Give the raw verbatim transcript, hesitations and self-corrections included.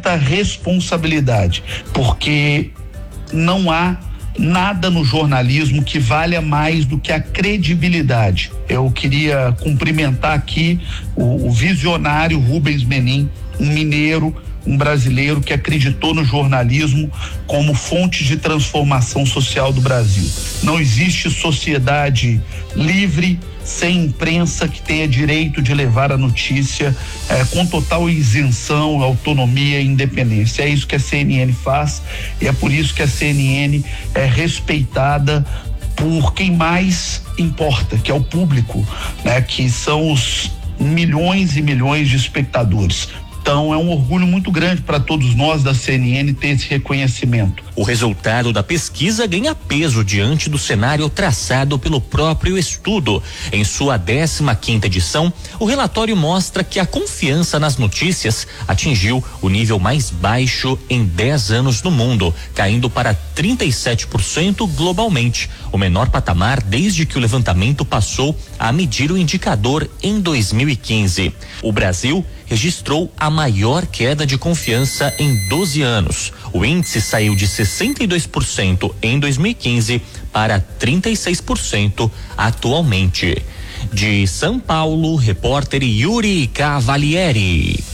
muita responsabilidade, porque não há nada no jornalismo que valha mais do que a credibilidade. Eu queria cumprimentar aqui o, o visionário Rubens Menin, um mineiro, um brasileiro que acreditou no jornalismo como fonte de transformação social do Brasil. Não existe sociedade livre sem imprensa que tenha direito de levar a notícia eh, com total isenção, autonomia e independência. É isso que a C N N faz e é por isso que a C N N é respeitada por quem mais importa, que é o público, né? Que são os milhões e milhões de espectadores. Então é um orgulho muito grande para todos nós da C N N ter esse reconhecimento. O resultado da pesquisa ganha peso diante do cenário traçado pelo próprio estudo. Em sua décima quinta edição, o relatório mostra que a confiança nas notícias atingiu o nível mais baixo em dez anos no mundo, caindo para trinta e sete por cento globalmente, o menor patamar desde que o levantamento passou a medir o indicador em dois mil e quinze. O Brasil registrou a maior queda de confiança em doze anos. O índice saiu de sessenta e dois por cento em dois mil e quinze para trinta e seis por cento atualmente. De São Paulo, repórter Yuri Cavalieri.